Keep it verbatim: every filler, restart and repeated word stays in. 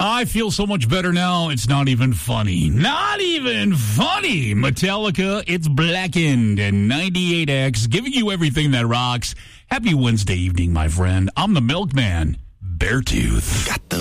I feel so much better now. It's not even funny. Not even funny. Metallica, it's Blackened and ninety-eight X, giving you everything that rocks. Happy Wednesday evening, my friend. I'm the Milkman, Beartooth. Got the